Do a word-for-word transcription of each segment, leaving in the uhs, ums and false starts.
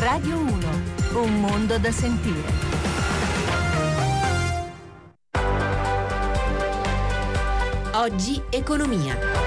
Radio uno, un mondo da sentire. Oggi economia.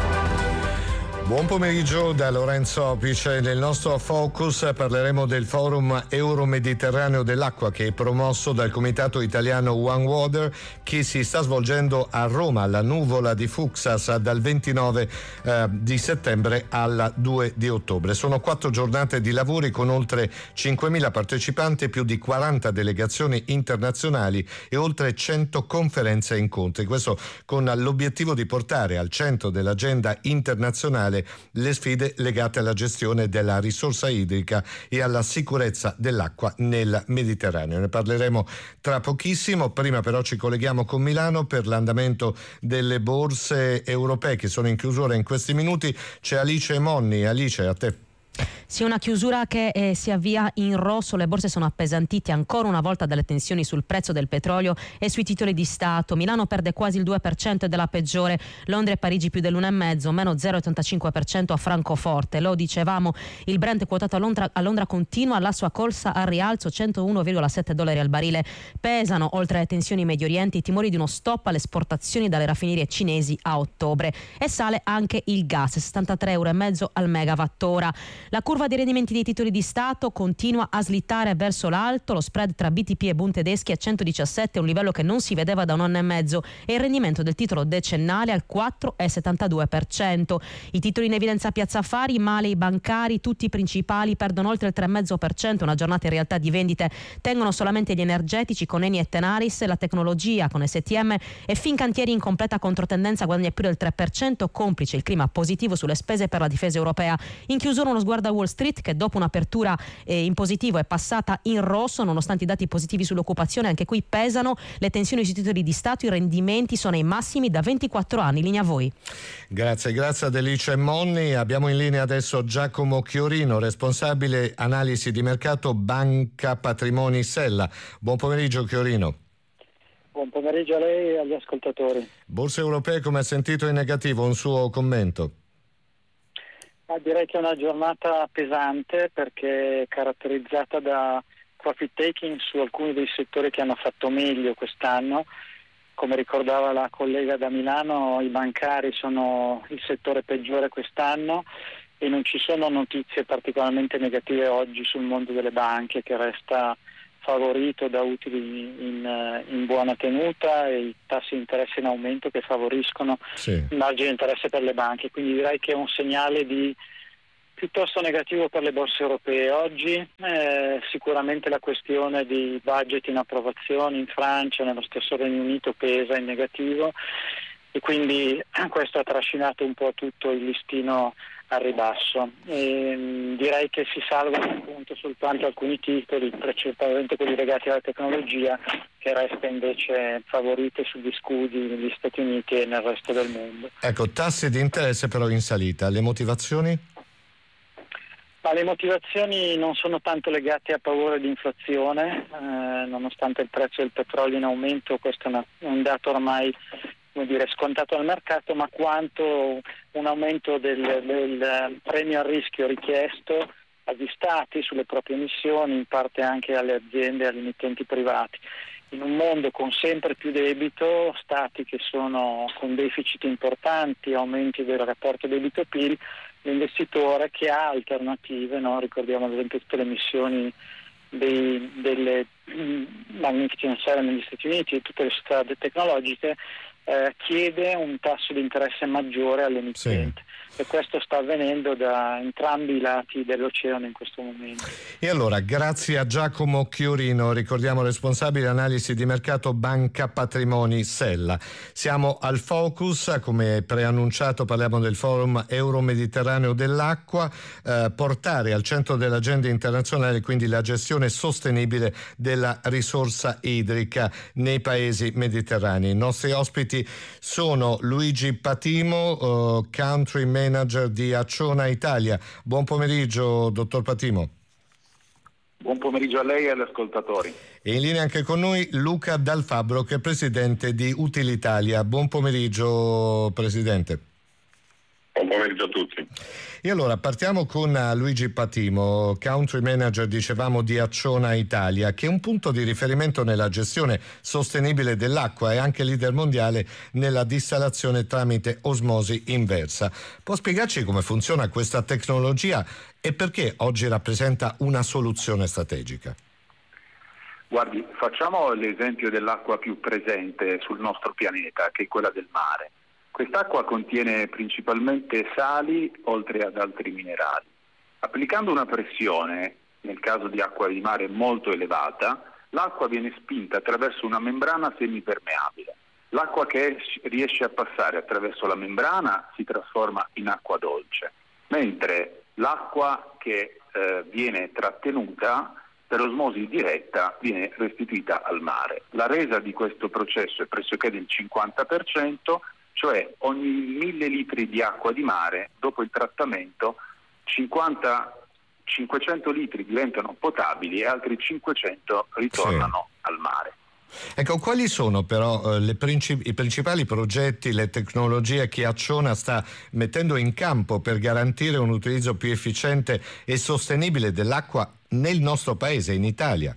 Buon pomeriggio da Lorenzo Opice. Nel nostro focus parleremo del Forum Euro-Mediterraneo dell'Acqua, che è promosso dal Comitato Italiano One Water, che si sta svolgendo a Roma, alla Nuvola di Fuxas, dal ventinove eh, di settembre al due di ottobre. Sono quattro giornate di lavori con oltre cinquemila partecipanti, più di quaranta delegazioni internazionali e oltre cento conferenze e incontri. Questo con l'obiettivo di portare al centro dell'agenda internazionale le sfide legate alla gestione della risorsa idrica e alla sicurezza dell'acqua nel Mediterraneo. Ne parleremo tra pochissimo. Prima però ci colleghiamo con Milano per l'andamento delle borse europee che sono in chiusura in questi minuti. C'è Alice Monni. Alice, a te. Sì, una chiusura che eh, si avvia in rosso. Le borse sono appesantite ancora una volta dalle tensioni sul prezzo del petrolio e sui titoli di Stato. Milano perde quasi il due per cento, è della peggiore. Londra e Parigi più dell'uno virgola cinque, meno zero virgola ottantacinque per cento a Francoforte. Lo dicevamo, il Brent quotato a Londra, a Londra continua la sua corsa al rialzo, centouno virgola sette dollari al barile. Pesano, oltre alle tensioni in Medio Oriente, i timori di uno stop alle esportazioni dalle raffinerie cinesi a ottobre. E sale anche il gas, sessantatré virgola cinque euro al megawattora. La curva dei rendimenti dei titoli di Stato continua a slittare verso l'alto. Lo spread tra B T P e Bund tedeschi a centodiciassette, un livello che non si vedeva da un anno e mezzo, e il rendimento del titolo decennale al quattro virgola settantadue per cento. I titoli in evidenza a Piazza Affari, male i bancari, tutti i principali perdono oltre il tre virgola cinque per cento. Una giornata in realtà di vendite tengono solamente gli energetici con Eni e Tenaris, la tecnologia con S T M e Fincantieri in completa controtendenza, guadagna più del tre per cento, complice il clima positivo sulle spese per la difesa europea. In chiusura uno sguardo a Wall Street, che dopo un'apertura eh, in positivo è passata in rosso nonostante i dati positivi sull'occupazione. Anche qui pesano le tensioni sui titoli di Stato, i rendimenti sono ai massimi da ventiquattro anni. Linea a voi. Grazie, grazie ad Alice Monni. Abbiamo in linea adesso Giacomo Chiorino, responsabile analisi di mercato Banca Patrimoni Sella. Buon pomeriggio Chiorino. Buon pomeriggio a lei e agli ascoltatori. Borse europee, come ha sentito, in negativo, un suo commento? Ah, direi che è una giornata pesante perché è caratterizzata da profit taking su alcuni dei settori che hanno fatto meglio quest'anno. Come ricordava la collega da Milano, i bancari sono il settore peggiore quest'anno e non ci sono notizie particolarmente negative oggi sul mondo delle banche, che resta favorito da utili in, in buona tenuta e i tassi di interesse in aumento che favoriscono sì. il margine di interesse per le banche. Quindi direi che è un segnale di piuttosto negativo per le borse europee. Oggi eh, sicuramente la questione di budget in approvazione in Francia, nello stesso Regno Unito, pesa in negativo e quindi questo ha trascinato un po' tutto il listino al ribasso. E, direi che si salvano appunto soltanto alcuni titoli, principalmente quelli legati alla tecnologia, che resta invece favorite sugli scudi negli Stati Uniti e nel resto del mondo. Ecco, tassi di interesse però in salita, le motivazioni? Ma le motivazioni non sono tanto legate a paura di inflazione, eh, nonostante il prezzo del petrolio in aumento. Questo è una, un dato ormai, come dire, scontato al mercato, ma quanto un aumento del, del premio a rischio richiesto agli stati sulle proprie emissioni, in parte anche alle aziende e agli emittenti privati. In un mondo con sempre più debito, stati che sono con deficit importanti, aumenti del rapporto debito-P I L, l'investitore che ha alternative, no? Ricordiamo ad esempio tutte le emissioni dei, delle magneti finanziari negli Stati Uniti e tutte le società tecnologiche, eh, chiede un tasso di interesse maggiore all'emittente. Sì. E questo sta avvenendo da entrambi i lati dell'oceano in questo momento. E allora, grazie a Giacomo Chiorino, ricordiamo responsabile analisi di mercato Banca Patrimoni Sella. Siamo al focus, come preannunciato parliamo del Forum Euro-Mediterraneo dell'Acqua, eh, portare al centro dell'agenda internazionale quindi la gestione sostenibile della risorsa idrica nei paesi mediterranei. I nostri ospiti sono Luigi Patimo, uh, Country Manager di Acciona Italia. Buon pomeriggio, dottor Patimo. Buon pomeriggio a lei e agli ascoltatori. E in linea anche con noi Luca Dal Fabbro, che è presidente di Utilitalia. Buon pomeriggio, presidente. Buon pomeriggio a tutti. E allora partiamo con Luigi Patimo, country manager, dicevamo, di Acciona Italia, che è un punto di riferimento nella gestione sostenibile dell'acqua e anche leader mondiale nella dissalazione tramite osmosi inversa. Può spiegarci come funziona questa tecnologia e perché oggi rappresenta una soluzione strategica? Guardi, facciamo l'esempio dell'acqua più presente sul nostro pianeta, che è quella del mare. Quest'acqua contiene principalmente sali, oltre ad altri minerali. Applicando una pressione, nel caso di acqua di mare molto elevata, l'acqua viene spinta attraverso una membrana semipermeabile. L'acqua che riesce a passare attraverso la membrana si trasforma in acqua dolce, mentre l'acqua che eh, viene trattenuta per osmosi diretta viene restituita al mare. La resa di questo processo è pressoché del cinquanta per cento, cioè ogni mille litri di acqua di mare, dopo il trattamento, cinquanta, cinquecento litri diventano potabili e altri cinquecento ritornano sì. al mare. Ecco, quali sono però eh, le princip- i principali progetti, le tecnologie che Acciona sta mettendo in campo per garantire un utilizzo più efficiente e sostenibile dell'acqua nel nostro paese, in Italia?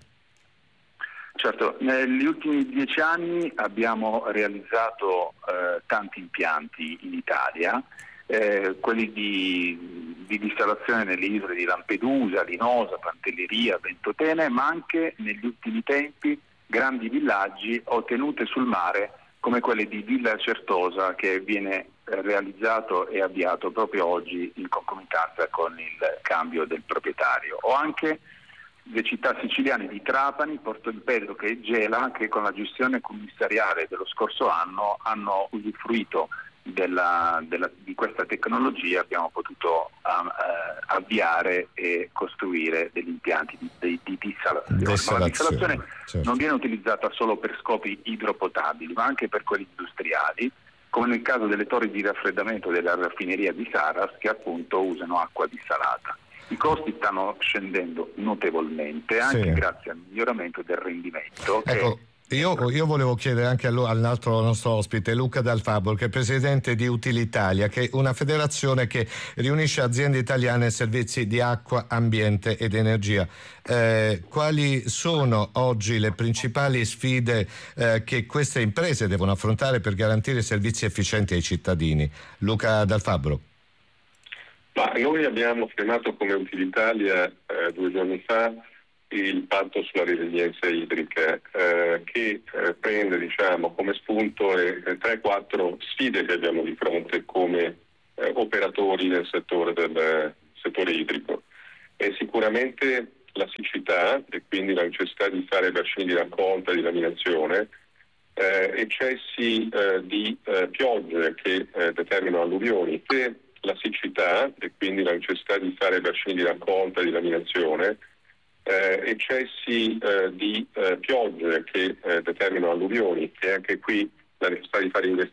Certo, negli ultimi dieci anni abbiamo realizzato eh, tanti impianti in Italia, eh, quelli di, di dissalazione nelle isole di Lampedusa, Linosa, Pantelleria, Ventotene, ma anche negli ultimi tempi grandi villaggi o tenute sul mare come quelle di Villa Certosa, che viene eh, realizzato e avviato proprio oggi in concomitanza con il cambio del proprietario, o anche le città siciliane di Trapani, Porto Empedocle e Gela, che con la gestione commissariale dello scorso anno hanno usufruito della, della, di questa tecnologia. Abbiamo potuto uh, avviare e costruire degli impianti di, di, di dissalazione. dissalazione. Ma la dissalazione certo. non viene utilizzata solo per scopi idropotabili, ma anche per quelli industriali, come nel caso delle torri di raffreddamento della raffineria di Saras, che appunto usano acqua dissalata. I costi stanno scendendo notevolmente anche sì. grazie al miglioramento del rendimento. Ecco, che... io, io volevo chiedere anche all'altro nostro ospite, Luca Dal Fabbro, che è presidente di Utilitalia, che è una federazione che riunisce aziende italiane e servizi di acqua, ambiente ed energia. Eh, quali sono oggi le principali sfide eh, che queste imprese devono affrontare per garantire servizi efficienti ai cittadini? Luca Dal Fabbro. Ma noi abbiamo firmato come Utilitalia eh, due giorni fa il patto sulla resilienza idrica eh, che eh, prende diciamo come spunto le tre quattro sfide che abbiamo di fronte come eh, operatori nel settore del settore idrico. E sicuramente la siccità e quindi la necessità di fare bacini di raccolta e di laminazione, eh, eccessi eh, di eh, piogge che eh, determinano alluvioni, che la siccità e quindi la necessità di fare bacini di raccolta e di laminazione, eh, eccessi eh, di eh, piogge che eh, determinano alluvioni e anche qui la necessità di fare investimenti